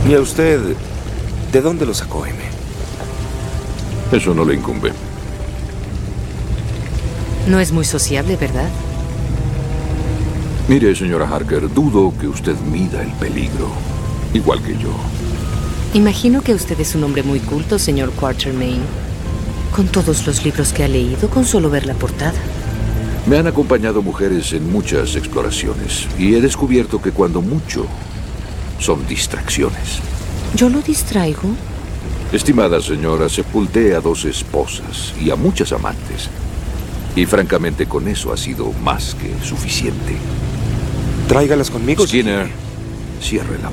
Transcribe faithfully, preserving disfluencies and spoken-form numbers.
¿Y a usted, de dónde lo sacó M? Eso no le incumbe. No es muy sociable, ¿verdad? Mire, señora Harker, dudo que usted mida el peligro, igual que yo. Imagino que usted es un hombre muy culto, señor Quatermain. Con todos los libros que ha leído, con solo ver la portada. Me han acompañado mujeres en muchas exploraciones y he descubierto que cuando mucho son distracciones. ¿Yo lo distraigo? Estimada señora, sepulté a dos esposas y a muchas amantes. Y francamente con eso ha sido más que suficiente. Tráigalas conmigo. Skinner, cierre la